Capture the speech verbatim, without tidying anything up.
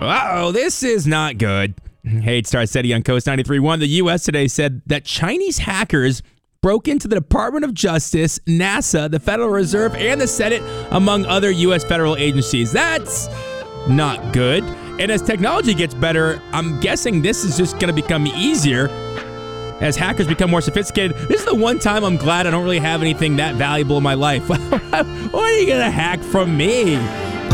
Uh-oh, this is not good. Hey, it's Star City on Coast ninety-three point one. The U S today said that Chinese hackers broke into the Department of Justice, NASA, the Federal Reserve, and the Senate, among other U S federal agencies. That's not good. And as technology gets better, I'm guessing this is just going to become easier as hackers become more sophisticated. This is the one time I'm glad I don't really have anything that valuable in my life. Why are you going to hack from me?